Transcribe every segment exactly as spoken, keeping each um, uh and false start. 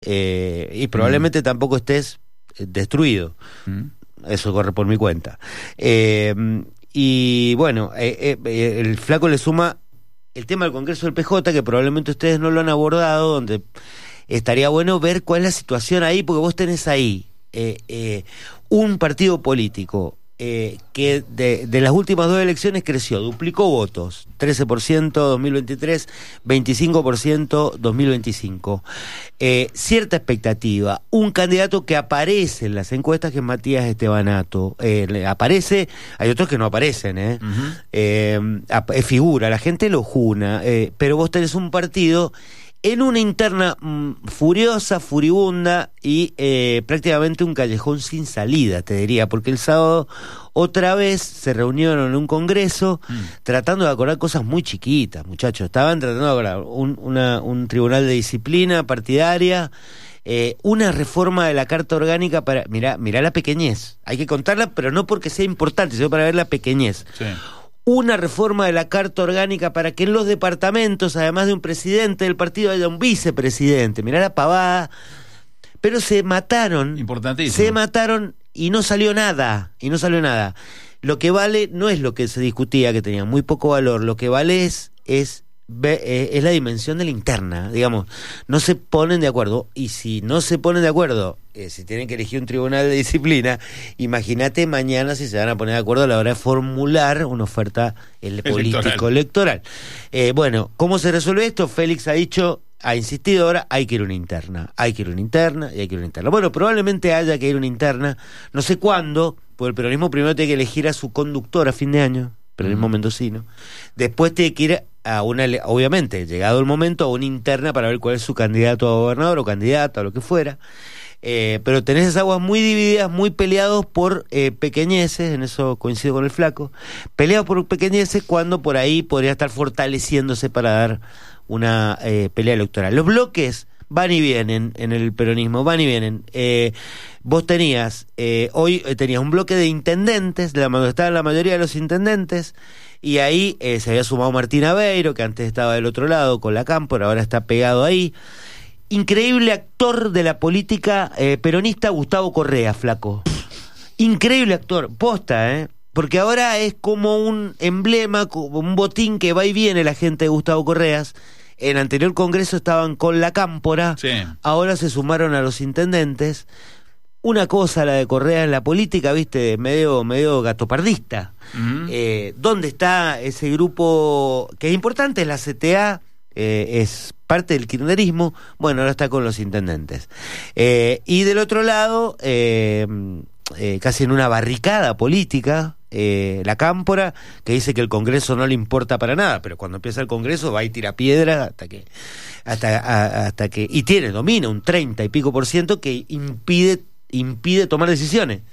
eh, y probablemente mm. tampoco estés destruido. Mm. Eso corre por mi cuenta. Eh, y bueno, eh, eh, el flaco le suma el tema del Congreso del P J, que probablemente ustedes no lo han abordado, donde estaría bueno ver cuál es la situación ahí, porque vos tenés ahí eh, eh, un partido político eh, que de, de las últimas dos elecciones creció, duplicó votos, trece por ciento dos mil veintitrés, veinticinco por ciento dos mil veinticinco. Eh, cierta expectativa, un candidato que aparece en las encuestas, que es Matías Estebanato, eh, aparece, hay otros que no aparecen, eh, uh-huh. eh, eh figura, la gente lo juna, eh, pero vos tenés un partido en una interna mmm, furiosa, furibunda y eh, prácticamente un callejón sin salida, te diría, porque el sábado otra vez se reunieron en un congreso mm. tratando de acordar cosas muy chiquitas, muchachos. Estaban tratando de acordar un, una, un tribunal de disciplina partidaria, eh, una reforma de la Carta Orgánica para... Mirá, mirá la pequeñez, hay que contarla, pero no porque sea importante, sino para ver la pequeñez. Sí. Una reforma de la Carta Orgánica para que en los departamentos, además de un presidente del partido, haya un vicepresidente. Mirá la pavada. Pero se mataron. Importantísimo. Se mataron y no salió nada. Y no salió nada. Lo que vale no es lo que se discutía, que tenía muy poco valor. Lo que vale es, es, es la dimensión de la interna. Digamos, no se ponen de acuerdo. Y si no se ponen de acuerdo, eh, si tienen que elegir un tribunal de disciplina, imagínate mañana si se van a poner de acuerdo a la hora de formular una oferta el político electoral. Eh, bueno, ¿cómo se resuelve esto? Félix ha dicho, ha insistido ahora, hay que ir a una interna, hay que ir a una interna y hay que ir a una interna. Bueno, probablemente haya que ir a una interna, no sé cuándo, porque el peronismo primero tiene que elegir a su conductor a fin de año, peronismo mm. mendocino, después tiene que ir a una, obviamente, llegado el momento, a una interna para ver cuál es su candidato a gobernador o candidata o lo que fuera. Eh, pero tenés esas aguas muy divididas, muy peleados por eh, pequeñeces, en eso coincido con el flaco, peleados por pequeñeces cuando por ahí podría estar fortaleciéndose para dar una eh, pelea electoral. Los bloques van y vienen en el peronismo, van y vienen. Eh, vos tenías, eh, hoy eh, tenías un bloque de intendentes, de la, donde estaban la mayoría de los intendentes, y ahí eh, se había sumado Martín Aveiro, que antes estaba del otro lado con la Cámpora, ahora está pegado ahí. Increíble actor de la política eh, peronista, Gustavo Correa, flaco. Increíble actor, posta, ¿eh? Porque ahora es como un emblema, como un botín que va y viene la gente de Gustavo Correas. En el anterior congreso estaban con la Cámpora, sí. Ahora se sumaron a los intendentes. Una cosa la de Correa en la política, viste, medio, medio gatopardista. Uh-huh. Eh, ¿Dónde está ese grupo que es importante? Es la C T A, eh, es parte del kirchnerismo, bueno, ahora está con los intendentes. Eh, y del otro lado, eh, eh, casi en una barricada política, eh, la Cámpora, que dice que el Congreso no le importa para nada, pero cuando empieza el Congreso va y tira piedra hasta que, hasta, a, hasta que, y tiene, domina un treinta y pico por ciento que impide, impide tomar decisiones.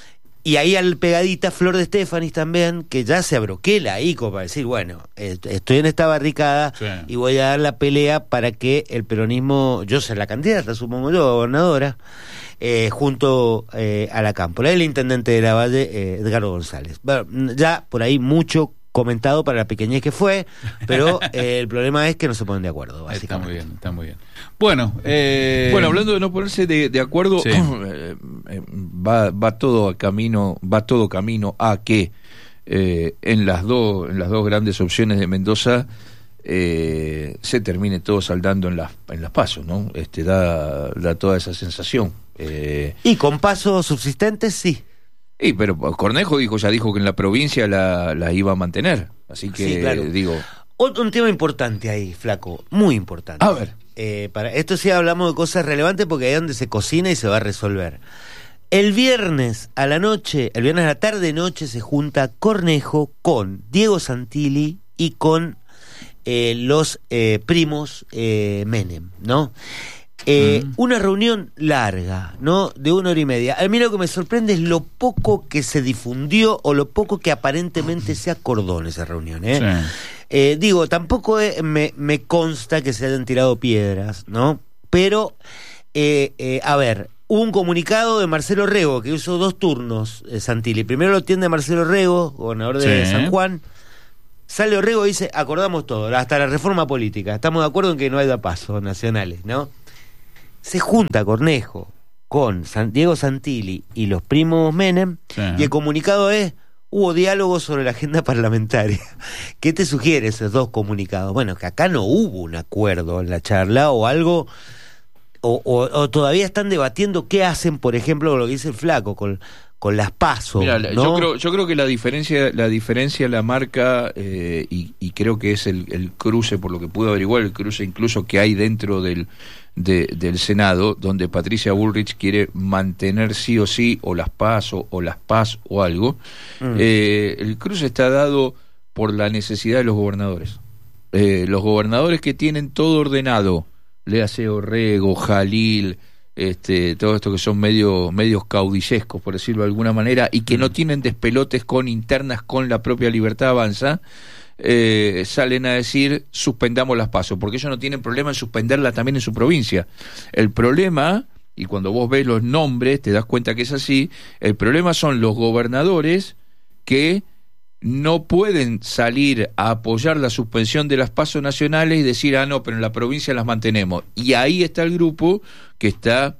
Y ahí al pegadita Flor de Estefanis también, que ya se abroquela ahí como para decir, bueno, estoy en esta barricada, sí, y voy a dar la pelea para que el peronismo, yo sea la candidata, supongo yo, gobernadora, eh, junto eh, a la Cámpora. El intendente de la Valle, eh, Edgardo González. Bueno, ya por ahí mucho comentado para la pequeñez que fue, pero eh, el problema es que no se ponen de acuerdo, básicamente. Está muy bien, está muy bien. Bueno, eh... bueno, hablando de no ponerse de, de acuerdo, sí. eh, eh, va, va todo a camino, va todo camino a que eh, en las dos, en las dos grandes opciones de Mendoza eh, se termine todo saldando en las, en las pasos, ¿no? Este da, da toda esa sensación. Eh... Y con pasos subsistentes, sí. Sí, pero Cornejo dijo, ya dijo que en la provincia la, la iba a mantener, así que sí, claro. digo... Otro, un tema importante ahí, flaco, muy importante. A ver. Eh, para esto sí hablamos de cosas relevantes porque ahí es donde se cocina y se va a resolver. El viernes a la noche, el viernes a la tarde-noche se junta Cornejo con Diego Santilli y con eh, los eh, primos eh, Menem, ¿no? Eh, mm. Una reunión larga, ¿no? De una hora y media. A mí lo que me sorprende es lo poco que se difundió o lo poco que aparentemente se acordó en esa reunión, ¿eh? Sí. Eh, digo, tampoco eh, me, me consta que se hayan tirado piedras, ¿no? Pero, eh, eh, a ver, hubo un comunicado de Marcelo Rego, que hizo dos turnos, eh, Santilli. Primero lo atiende Marcelo Rego, gobernador de sí. San Juan. Sale Rego y dice, acordamos todo, hasta la reforma política. Estamos de acuerdo en que no haya pasos nacionales, ¿no? se junta Cornejo con San Diego Santilli y los primos Menem, sí. Y el comunicado es: hubo diálogo sobre la agenda parlamentaria. ¿Qué te sugiere esos dos comunicados? Bueno, que acá no hubo un acuerdo en la charla o algo, o, o, o todavía están debatiendo qué hacen, por ejemplo, lo que dice el Flaco, con, con las PASO. Mirá, ¿no? yo creo, yo creo que la diferencia, la diferencia la marca, eh, y, y creo que es el, el cruce, por lo que pude averiguar, el cruce incluso que hay dentro del De, del Senado, donde Patricia Bullrich quiere mantener sí o sí o las PASO o las PAS o algo. mm. eh, el cruce está dado por la necesidad de los gobernadores, eh, los gobernadores que tienen todo ordenado, léase Orrego, Jalil, este, todo esto que son medio, medios caudillescos, por decirlo de alguna manera, y que mm. no tienen despelotes con internas con la propia Libertad Avanza. Eh, salen a decir suspendamos las PASO, porque ellos no tienen problema en suspenderlas también en su provincia. El problema, y cuando vos ves los nombres te das cuenta que es así, el problema son los gobernadores que no pueden salir a apoyar la suspensión de las PASO nacionales y decir, ah no, pero en la provincia las mantenemos. Y ahí está el grupo que está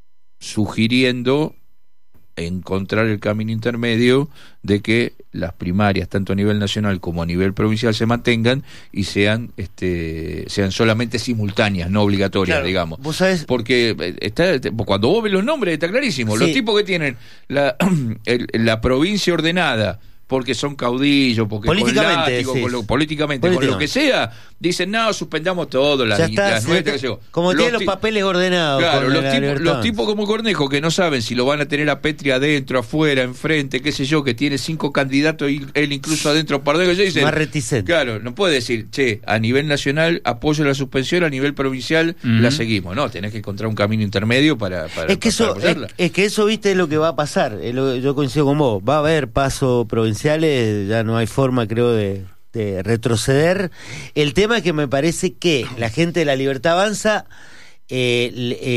sugiriendo encontrar el camino intermedio de que las primarias tanto a nivel nacional como a nivel provincial se mantengan y sean este sean solamente simultáneas, no obligatorias, claro, digamos. ¿Vos sabés? Porque está, cuando vos ves los nombres está clarísimo, sí. Los tipos que tienen la, el, la provincia ordenada porque son caudillos, porque políticamente, con látigo, sí. con lo, políticamente, con lo que sea, dicen, no, suspendamos todo, la, está, las nuestras, que como tienen los papeles ordenados. Claro, los, tipo, los tipos como Cornejo, que no saben si lo van a tener a Petri adentro, afuera, enfrente, qué sé yo, que tiene cinco candidatos, y él incluso adentro, Pardego, ya dicen, más reticente. Claro, no puede decir, che, a nivel nacional apoyo la suspensión, a nivel provincial uh-huh. la seguimos. No, tenés que encontrar un camino intermedio para, para, es que para eso, es, es que eso, viste, es lo que va a pasar. Es lo, yo coincido con vos, va a haber pasos provinciales, ya no hay forma, creo, de, de retroceder. El tema es que me parece que la gente de la Libertad Avanza eh,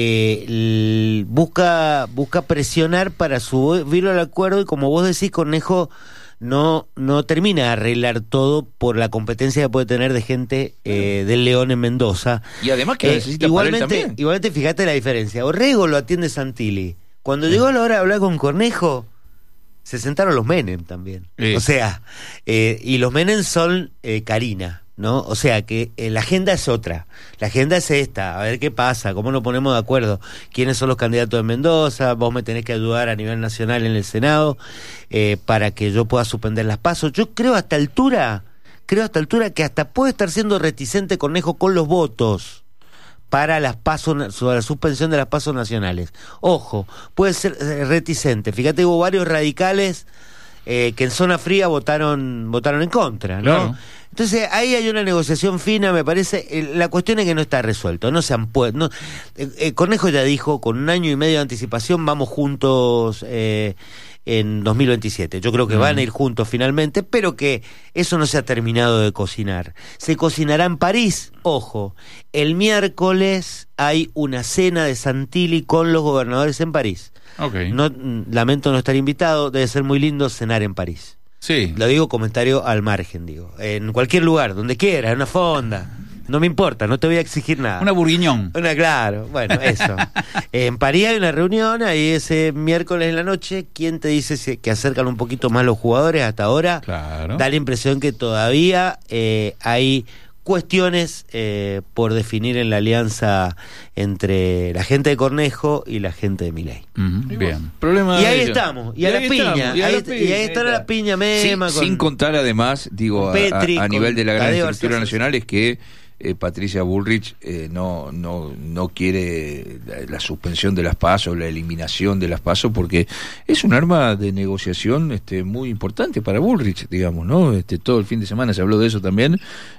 eh, busca busca presionar para subirlo al acuerdo, y como vos decís, Cornejo no no termina de arreglar todo por la competencia que puede tener de gente eh, del León en Mendoza. Y además que eh, necesita igualmente, para él también. Igualmente, fíjate la diferencia. Orrego lo atiende Santilli. Cuando sí. llegó la hora de hablar con Cornejo, se sentaron los Menem también. Sí. O sea, eh, y los Menem son eh, Karina, ¿no? O sea que eh, la agenda es otra. La agenda es esta, a ver qué pasa, cómo nos ponemos de acuerdo, quiénes son los candidatos de Mendoza, vos me tenés que ayudar a nivel nacional en el Senado eh, para que yo pueda suspender las PASO. Yo creo hasta altura, creo hasta altura que hasta puede estar siendo reticente Cornejo con los votos para las PASO, sobre la suspensión de las PASO nacionales. Ojo, puede ser reticente. Fíjate, hubo varios radicales eh, que en zona fría votaron votaron en contra, ¿no? Claro. Entonces ahí hay una negociación fina, me parece. Eh, la cuestión es que no está resuelto, no se han puesto. No, eh, eh, Cornejo ya dijo, con un año y medio de anticipación vamos juntos eh, en dos mil veintisiete. Yo creo que mm. van a ir juntos finalmente, pero que eso no se ha terminado de cocinar. Se cocinará en París, ojo. El miércoles hay una cena de Santilli con los gobernadores en París. Okay. No, lamento no estar invitado, debe ser muy lindo cenar en París. Sí. Lo digo comentario al margen, digo. En cualquier lugar, donde quieras, en una fonda. No me importa, no te voy a exigir nada. Una burguiñón. Una, claro, bueno, eso. En París hay una reunión, ahí ese miércoles en la noche. ¿Quién te dice que acercan un poquito más los jugadores hasta ahora? Claro. Da la impresión que todavía eh, hay cuestiones eh, por definir en la alianza entre la gente de Cornejo y la gente de Milei. Uh-huh. Bien. Problema y ahí estamos, y, y a la piña, estamos, y, a ahí, la piña, y ahí está la piña mema. Sin, con, sin contar además, digo, Petri, a, a nivel de la gran Tadeo estructura Arcios. nacional, es que Eh, Patricia Bullrich eh, no no no quiere la, la suspensión de las PASO, la eliminación de las PASO, porque es un arma de negociación este muy importante para Bullrich, digamos, ¿no? Este todo el fin de semana se habló de eso también,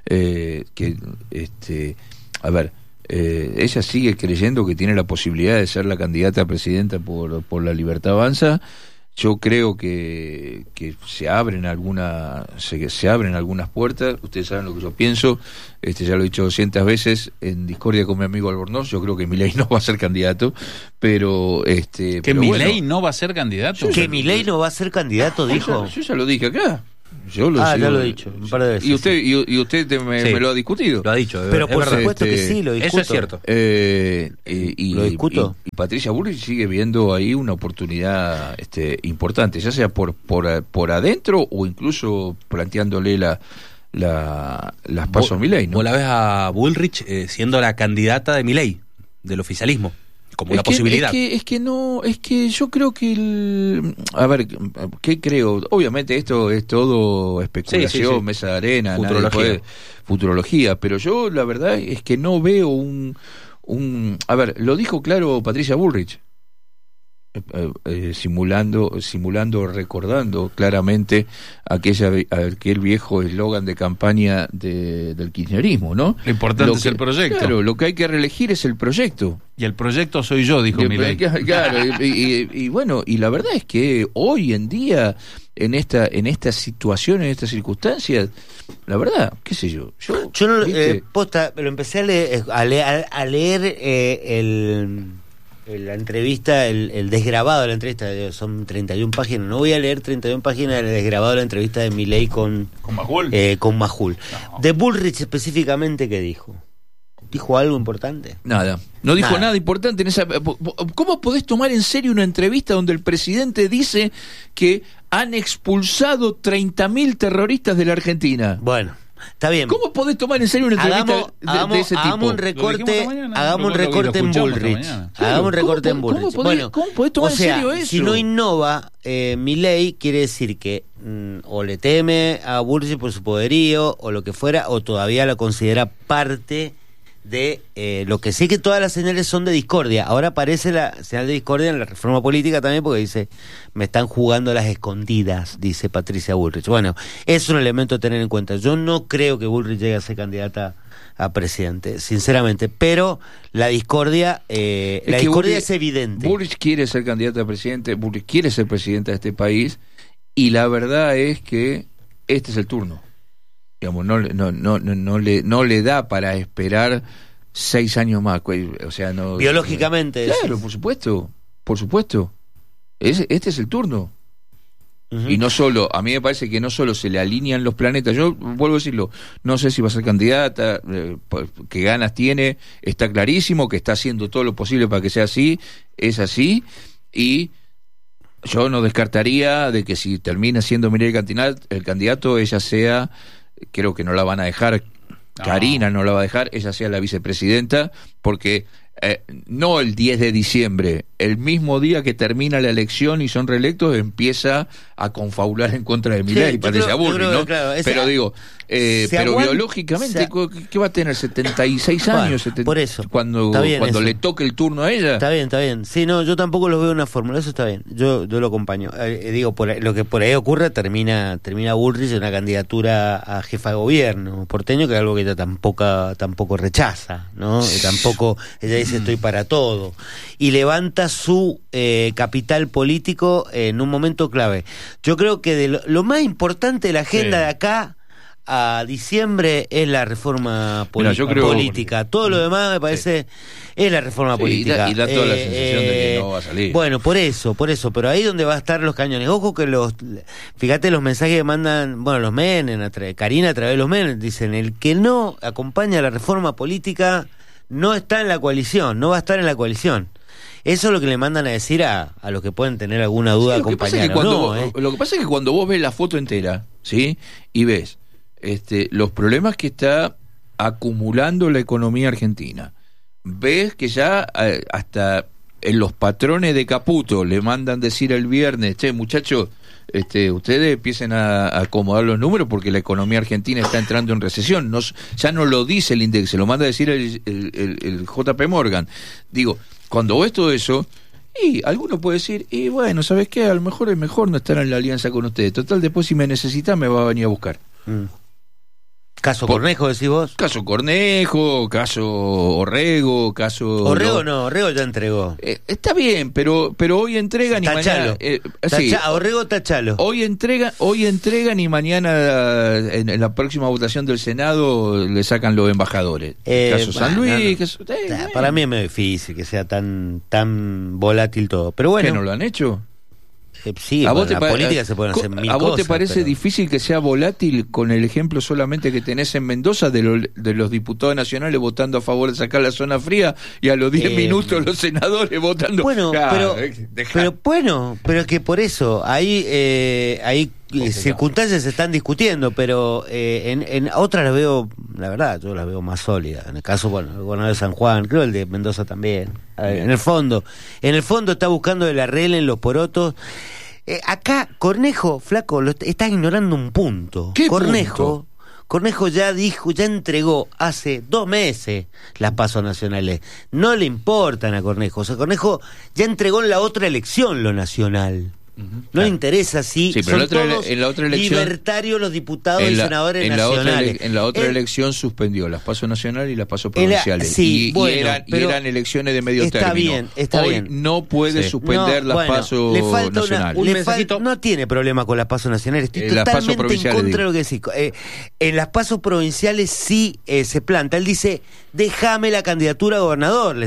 eh, que este a ver, eh, ella sigue creyendo que tiene la posibilidad de ser la candidata a presidenta por por la Libertad Avanza. Yo creo que, que se abren alguna, se, se abren algunas puertas. Ustedes saben lo que yo pienso, este ya lo he dicho doscientas veces en discordia con mi amigo Albornoz. Yo creo que Milei no va a ser candidato, pero este que pero Milei bueno, no va a ser candidato. Que Milei no va a ser candidato, dijo. Yo ya, yo ya lo dije acá. Yo lo ah, sigo, ya lo he dicho, un par de veces. Y usted, sí. y, y usted te, me, Sí. me lo ha discutido. Lo ha dicho. Pero es por verdad. supuesto que Este, sí, lo discuto. Eso es cierto. Eh, y, y- Lo discuto. Y, y Patricia Bullrich sigue viendo ahí una oportunidad este, importante, ya sea por, por, por adentro o incluso planteándole la, la, las pasos a Milei, ¿no? Vos la ves a Bullrich eh, siendo la candidata de Milei, del oficialismo, como Es una que, posibilidad. Es que, es que no, es que yo creo que el, a ver, ¿qué creo? Obviamente esto es todo especulación, Sí, sí, sí. mesa de arena, nadie Futurología. puede- futurología, pero yo la verdad es que no veo un, un, a ver, lo dijo claro Patricia Bullrich. Eh, eh, simulando, simulando, recordando claramente aquella, aquel viejo eslogan de campaña de, del kirchnerismo, ¿no? Lo importante Lo es que- el proyecto. Claro, lo que hay que reelegir es el proyecto. Y el proyecto soy yo, dijo Y- Milei. Claro, y, y- y bueno, y la verdad es que hoy en día, en esta, en esta situación, en estas circunstancias, la verdad, qué sé yo, yo, Yo no, ¿viste? eh, posta, lo empecé a leer, a leer, a leer eh, el, el- la entrevista, el, el desgrabado de la entrevista, eh, son treinta y una páginas, no voy a leer treinta y una páginas del desgrabado de la entrevista de Milei con, ¿Con Majul? eh, con Majul. No. De Bullrich específicamente, ¿qué dijo? ¿Dijo algo importante? Nada, no dijo Nada. nada, importante en esa. ¿Cómo podés tomar en serio una entrevista donde el presidente dice que han expulsado treinta mil terroristas de la Argentina? Bueno, está bien. ¿Cómo podés tomar en serio una entrevista Hagamos, de, hagamos, de ese tipo? hagamos un Lo recorte, dijimos esta mañana, hagamos un lo- lo- lo recorte en escuchamos esta Bullrich. mañana. Claro, Hagamos un ¿cómo recorte en po- cómo Bullrich. podés- Bueno, cómo podés tomar o en sea, serio eso? si no innova, eh, Milei quiere decir que mm, o le teme a Bullrich por su poderío o lo que fuera, o todavía lo considera parte de eh, lo que sí, que todas las señales son de discordia. Ahora aparece la señal de discordia en la reforma política también, porque dice, me están jugando las escondidas, dice Patricia Bullrich. Bueno, es un elemento a tener en cuenta. Yo no creo que Bullrich llegue a ser candidata a presidente, sinceramente, pero la discordia eh, la que discordia Bullrich- es evidente. Bullrich quiere ser candidato a presidente, Bullrich quiere ser presidente de este país, y la verdad es que este es el turno. Digamos, no, le- no, no, no, no le, no le da para esperar seis años más. O sea, no. Biológicamente, Claro, decís. por supuesto, por supuesto. Es, este es el turno. Ujú. Y no solo, a mí me parece que no solo se le alinean los planetas, yo vuelvo a decirlo, no sé si va a ser candidata, eh, pues, qué ganas tiene, está clarísimo que está haciendo todo lo posible para que sea así, es así, y yo no descartaría de que si termina siendo Milei el candidato, el candidato, ella sea, creo que no la van a dejar, No. Karina no la va a dejar, ella sea la vicepresidenta, porque eh, no el diez de diciembre, el mismo día que termina la elección y son reelectos, empieza a confabular en contra de Milei, yo parece creo- yo aburrido, creo que, ¿no? claro, ese- pero digo, eh, se pero aguanta- biológicamente, se- ¿cu- ¿qué va a tener? setenta y seis Bueno, años, setenta por eso, cuando, está bien cuando eso. le toque el turno a ella. Está bien, está bien. Sí, no, yo tampoco los veo en una fórmula, eso está bien. Yo yo lo acompaño. Eh, eh, digo, por ahí- lo que por ahí ocurre, termina termina Bullrich en una candidatura a jefa de gobierno porteño, que es algo que ella tampoco tampoco rechaza, ¿no? Eh, tampoco, ella dice estoy para todo. Y levanta su eh, capital político en un momento clave. Yo creo que de lo, lo más importante de la agenda Sí. de acá a diciembre es la reforma poli- Mira, yo creo- política. Todo lo demás me parece es la reforma Sí, política. y da- y da toda la Eh, sensación de que eh, no va a salir. Bueno, por eso, por eso, pero ahí donde va a estar los cañones. Ojo que los, fíjate los mensajes que mandan, bueno, los Menem, a tra- Karina a través de los Menem, dicen, el que no acompaña la reforma política no está en la coalición, no va a estar en la coalición. Eso es lo que le mandan a decir a, a los que pueden tener alguna duda, Sí, lo, que pasa es acompañar que o cuando no, vos, ¿eh? lo que pasa es que cuando vos ves la foto entera, ¿sí? Y ves este, los problemas que está acumulando la economía argentina, ves que ya eh, hasta en los patrones de Caputo le mandan decir el viernes, che, muchachos, este, ustedes empiecen a, a acomodar los números porque la economía argentina está entrando en recesión. No, ya no lo dice el índice, lo manda a decir el, el, el, el J P Morgan. Digo, cuando ves todo eso, y alguno puede decir, y bueno, ¿sabes qué? A lo mejor es mejor no estar en la alianza con ustedes. Total, después si me necesitan me va a venir a buscar. Mm. Caso Por- Cornejo, decís vos. Caso Cornejo, caso Orrego, caso... Orrego no, Orrego ya entregó. Eh, está bien, pero pero hoy entregan y Tachalo. mañana... eh, Tacha- sí, a Orrego tachalo. hoy entregan, hoy entregan y mañana eh, en, en la próxima votación del Senado le sacan los embajadores. Eh, caso San bueno, Luis, no, caso- eh, Ta- bueno. Para mí es medio difícil que sea tan tan volátil todo. Pero bueno, ¿Qué no lo han hecho? Eh, sí, ¿A bueno, vos te la pa- política se pueden hacer mil ¿A vos cosas, te parece pero... difícil que sea volátil con el ejemplo solamente que tenés en Mendoza de, lo- de los diputados nacionales votando a favor de sacar la zona fría y a los diez Eh, minutos los senadores votando? Bueno, Ah, pero, dejá. pero bueno, pero es que por eso, ahí eh, hay eh, circunstancias se están discutiendo, pero eh, en, en otras las veo, la verdad, yo las veo más sólidas. En el caso, bueno, el gobernador de San Juan, creo el de Mendoza también. A ver, en el fondo, en el fondo está buscando que le arreglen los porotos. Eh, acá, Cornejo, flaco, lo est- está ignorando un punto. ¿Qué Cornejo, punto? Cornejo ya dijo, ya entregó hace dos meses las pasos nacionales. No le importan a Cornejo. O sea, Cornejo ya entregó en la otra elección lo nacional. No claro. le interesa si Sí, pero son en la otra ele- todos en la otra elección- libertarios los diputados En y la, senadores en la otra, nacionales. ele- en la otra Él- elección suspendió las pasos nacionales y las pasos En la- provinciales. sí, y, y bueno, eran, y pero eran elecciones de medio está término. bien, está Hoy bien. no puede Sí. suspender No, las bueno, pasos le falta una- nacionales. Un le mensajito. fal- no tiene problema con las pasos nacionales. Estoy Eh, las pasos totalmente en provinciales, contra de digo. lo que decís. Eh, en las pasos provinciales sí eh, se planta. Él dice, déjame la candidatura a gobernador.